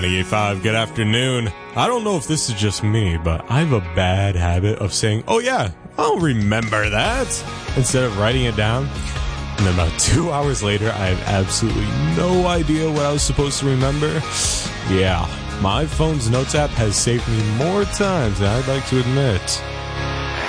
98.5, good afternoon. I don't know if this is just me, but I have a bad habit of saying, oh yeah, I'll remember that, instead of writing it down. And then about 2 hours later, I have absolutely no idea what I was supposed to remember. Yeah, my phone's notes app has saved me more times than I'd like to admit.